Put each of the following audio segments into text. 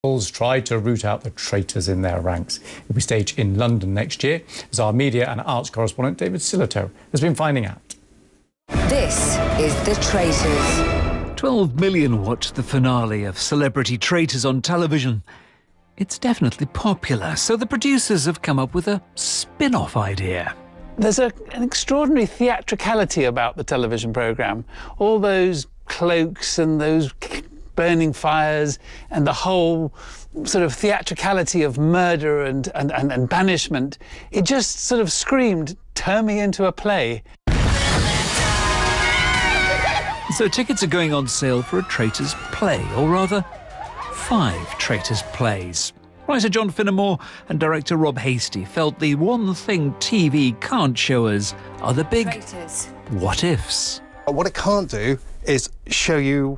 Try to root out the traitors in their ranks. It will be staged in London next year, as our media and arts correspondent David Sillitoe has been finding out. This is The Traitors. 12 million watched the finale of Celebrity Traitors on television. It's definitely popular, so the producers have come up with a spin-off idea. There's an extraordinary theatricality about the television programme. All those cloaks and those burning fires and the whole sort of theatricality of murder and banishment, it just sort of screamed, turn me into a play. So tickets are going on sale for a Traitors play, or rather, 5 Traitors plays. Writer John Finnemore and director Rob Hastie felt the one thing TV can't show us are the big traitors. What ifs. What it can't do is show you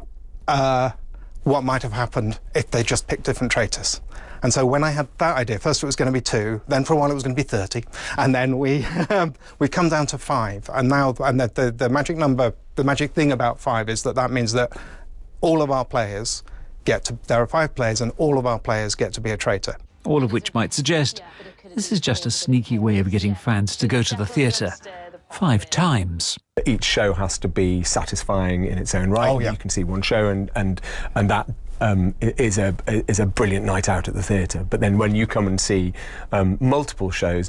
what might have happened if they just picked different traitors. And so when I had that idea, first it was going to be 2, then for a while it was going to be 30, and then we've come down to 5. And now, the magic number, the magic thing about 5 is that means that all of our players there are 5 players, and all of our players get to be a traitor. All of which might suggest this is just a sneaky way of getting fans to go to the theatre 5 times. Each show has to be satisfying in its own right. Oh, yeah. You can see one show and that is a brilliant night out at the theatre. But then when you come and see multiple shows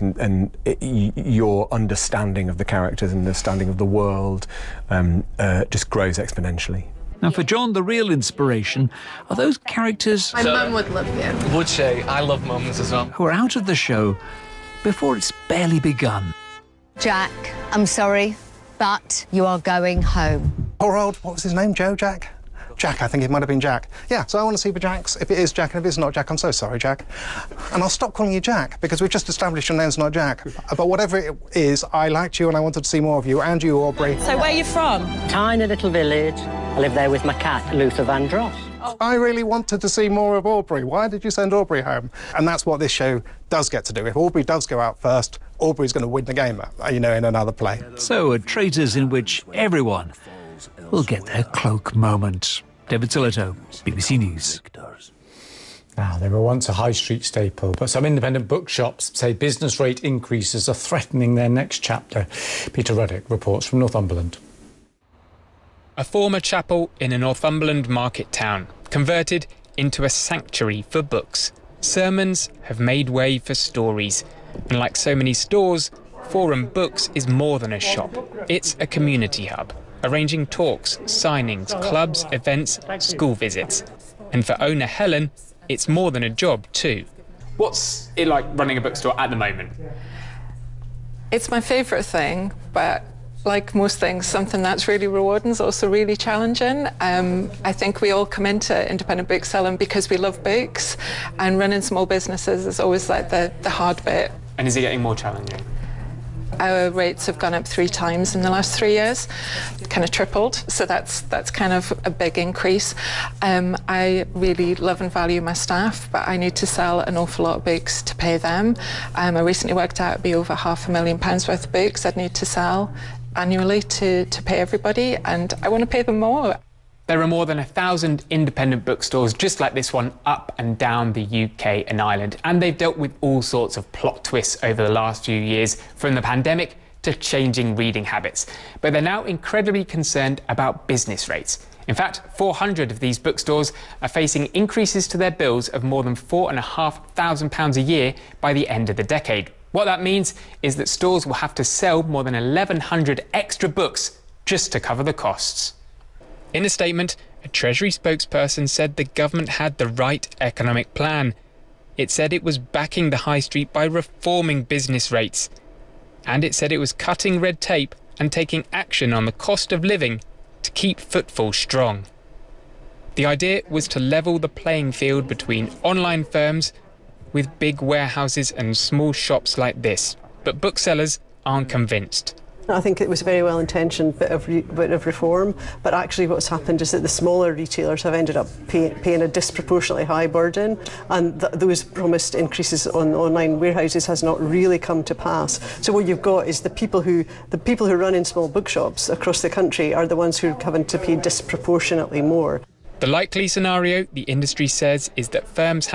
your understanding of the characters and understanding of the world just grows exponentially. Now, for John, the real inspiration are those characters... My mum would love you. Would she? I love mums as well. ...who are out of the show before it's barely begun. Jack, I'm sorry, but you are going home. Poor old, what was his name, Joe, Jack? Jack, I think it might have been Jack. Yeah, so I want to see the Jacks. If it is Jack, and if it's not Jack, I'm so sorry, Jack. And I'll stop calling you Jack, because we've just established your name's not Jack. But whatever it is, I liked you and I wanted to see more of you, and you, Aubrey. So where are you from? Tiny little village. I live there with my cat, Luther Vandross. Oh. I really wanted to see more of Aubrey. Why did you send Aubrey home? And that's what this show does get to do. If Aubrey does go out first, Aubrey's going to win the game, in another play. So, a Traitors in which everyone will get their cloak moment. David Sillitoe, BBC News. Now, they were once a high street staple, but some independent bookshops say business rate increases are threatening their next chapter. Peter Ruddock reports from Northumberland. A former chapel in a Northumberland market town, converted into a sanctuary for books. Sermons have made way for stories. And like so many stores, Forum Books is more than a shop. It's a community hub, arranging talks, signings, clubs, events, school visits. And for owner Helen, it's more than a job too. What's it like running a bookstore at the moment? It's my favourite thing, but like most things, something that's really rewarding is also really challenging. I think we all come into independent bookselling because we love books, and running small businesses is always like the hard bit. And is it getting more challenging? Our rates have gone up 3 times in the last 3 years, kind of tripled, so that's kind of a big increase. I really love and value my staff, but I need to sell an awful lot of books to pay them. I recently worked out it'd be over £500,000 worth of books I'd need to sell annually to pay everybody, and I want to pay them more. There are more than 1,000 independent bookstores just like this one up and down the UK and Ireland, and they've dealt with all sorts of plot twists over the last few years, from the pandemic to changing reading habits. But they're now incredibly concerned about business rates. In fact, 400 of these bookstores are facing increases to their bills of more than £4,500 a year by the end of the decade. What that means is that stores will have to sell more than 1,100 extra books just to cover the costs. In a statement, a Treasury spokesperson said the government had the right economic plan. It said it was backing the high street by reforming business rates. And it said it was cutting red tape and taking action on the cost of living to keep footfall strong. The idea was to level the playing field between online firms with big warehouses and small shops like this. But booksellers aren't convinced. I think it was a very well-intentioned bit of reform, but actually what's happened is that the smaller retailers have ended up paying a disproportionately high burden, and those promised increases on online warehouses has not really come to pass. So what you've got is the people who run in small bookshops across the country are the ones who are having to pay disproportionately more. The likely scenario, the industry says, is that firms have